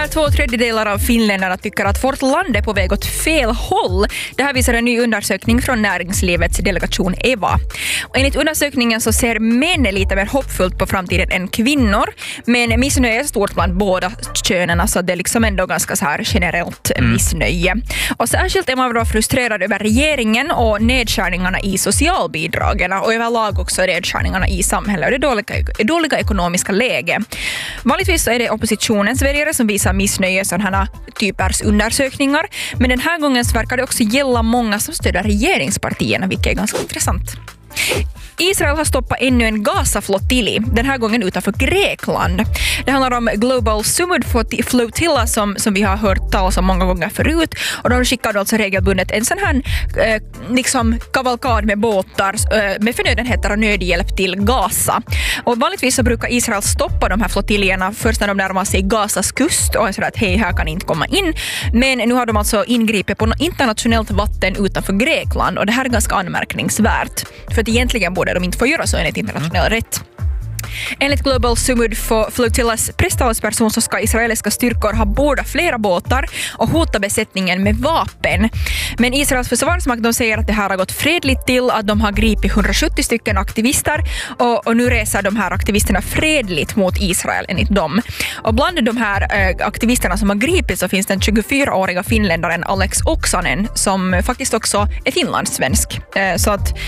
Ungefär 2/3 av finländarna tycker att vårt land är på väg åt fel håll. Det här visar en ny undersökning från näringslivets delegation EVA. Och enligt undersökningen så ser män lite mer hoppfullt på framtiden än kvinnor. Men missnöje är stort bland båda könen, så det är liksom ändå ganska så här generellt missnöje. Och särskilt är man då frustrerad över regeringen och nedskärningarna i socialbidragen och överlag också nedskärningarna i samhället och det dåliga ekonomiska läge. Vanligtvis så är det oppositionens väljare som visar missnöje i sådana här typers undersökningar, men den här gången så verkar det också gälla många som stöder regeringspartierna, vilket är ganska intressant. Israel har stoppat ännu en Gaza-flottilj, den här gången utanför Grekland. Det handlar om Global Sumud Flotilla som vi har hört talas om många gånger förut. Och de skickade alltså regelbundet en sån här liksom kavalkad med båtar med förnödenheter och nödhjälp till Gaza. Och vanligtvis så brukar Israel stoppa de här flottiljerna först när de närmar sig Gazas kust och säger att hej, här kan inte komma in. Men nu har de alltså ingripit på internationellt vatten utanför Grekland och det här är ganska anmärkningsvärt. För att egentligen borde de inte få göra så enligt internationell rätt. Enligt Global Sumud Flotillas presstalesperson så ska israeliska styrkor ha bordat flera båtar och hota besättningen med vapen. Men Israels försvarsmakt de säger att det här har gått fredligt till, att de har gripit 170 stycken aktivister och nu reser de här aktivisterna fredligt mot Israel enligt dem. Och bland de här aktivisterna som har gripit så finns den 24-åriga finländaren Alex Oksanen som faktiskt också är finlandssvensk. Så att,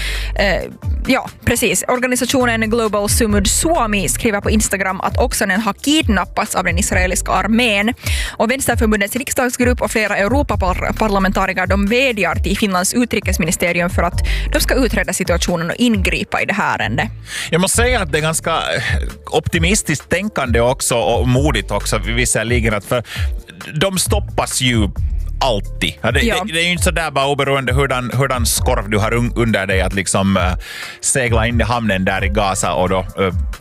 ja precis, organisationen Global Sumud Suomi skriver på Instagram att Oksanen har kidnappats av den israeliska armén. Och Vänsterförbundets riksdagsgrupp och flera Europaparlamentariker de vädjar till Finlands utrikesministerium för att de ska utreda situationen och ingripa i det här ärendet. Jag måste säga att det är ganska optimistiskt tänkande också och modigt också visserligen, att för de stoppas ju alltid. Det är ju inte så där bara oberoende hurdan skorv du har under dig att liksom segla in i hamnen där i Gaza och då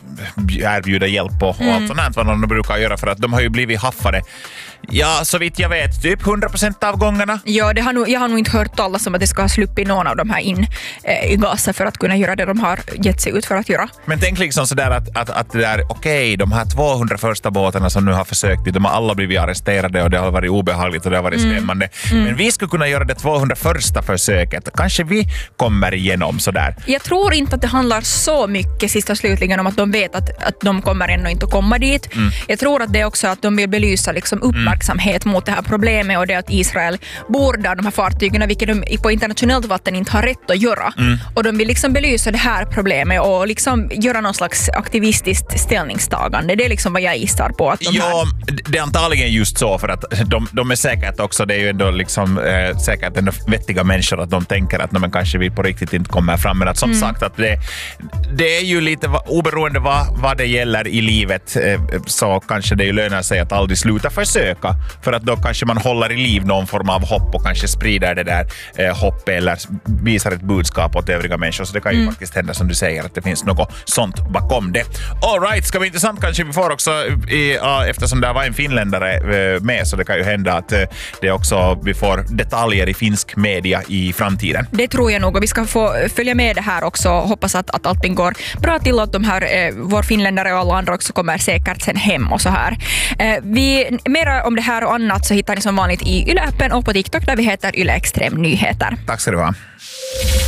erbjuda hjälp och allt sånt här vad de brukar göra, för att de har ju blivit haffade. Ja, så vitt jag vet, typ 100% av gångerna. Ja, jag har nog inte hört talas om att det ska ha sluppit någon av de här in i Gaza för att kunna göra det de har gett sig ut för att göra. Men tänk liksom sådär att det där, okej, de här 200 första båtarna som nu har försökt, de har alla blivit arresterade och det har varit obehagligt och det har varit skrämmande. Men vi skulle kunna göra det 200 första försöket. Kanske vi kommer igenom sådär. Jag tror inte att det handlar så mycket sist och slutligen om att de vet att de kommer ännu inte att komma dit. Jag tror att det är också att de vill belysa liksom uppmärksamhet mot det här problemet och det att Israel bordar de här fartygen, vilket de på internationellt vatten inte har rätt att göra. Och de vill liksom belysa det här problemet och liksom göra någon slags aktivistiskt ställningstagande. Det är liksom vad jag gissar på. Att det är antagligen just så, för att de är säkert också, det är ju ändå liksom säkert ändå vettiga människor att de tänker att men kanske vi på riktigt inte kommer fram, men att som sagt att det är ju lite oberoende vad det gäller i livet, så kanske det ju lönar sig att aldrig sluta försöka, för att då kanske man håller i liv någon form av hopp och kanske sprider det där hopp eller visar ett budskap åt övriga människor, så det kan ju faktiskt hända som du säger att det finns något sånt bakom det. All right, ska bli intressant kanske vi får också eftersom det var en finländare med, så det kan ju hända att det också vi får detaljer i finsk media i framtiden. Det tror jag nog, och vi ska få följa med det här också, hoppas att allting går bra till, att de här vår finländare och alla andra också kommer säkert sen hem och så här. Mera om det här och annat så hittar ni som vanligt i Yle-appen och på TikTok där vi heter Yle Extrem Nyheter. Tack ska du ha.